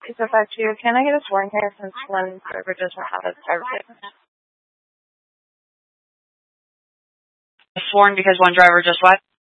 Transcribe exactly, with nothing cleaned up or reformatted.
So back to you. Can I get a sworn here since one driver doesn't have a driver's license? Sworn because one driver just what?